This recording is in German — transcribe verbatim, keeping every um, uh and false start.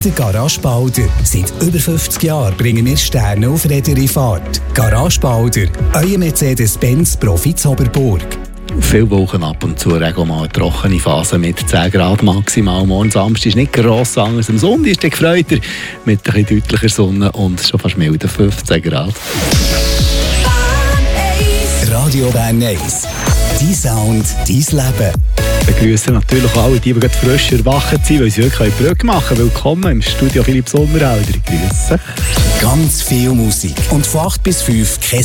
Der Garage Balder. Seit über fünfzig Jahren bringen wir Sterne auf Räder in Fahrt. Garage Balder, euer Mercedes-Benz Profi Zoberburg. Viele Wochen ab und zu Regen, mal eine trockene Phase mit zehn Grad maximal. Morgen Samstag ist nicht gross anders. Am Sonntag ist es gefreut mit ein bisschen deutlicher Sonne und schon fast milde fünfzehn Grad. Radio Bern eins. Dein Sound, dein Leben. Ich begrüße natürlich alle, die, die gerade frisch erwacht sind, weil sie wirklich eine Brücke machen können. Willkommen im Studio Philipp Sommerhalder. Grüße. Ganz viel Musik. Und von acht bis fünf kein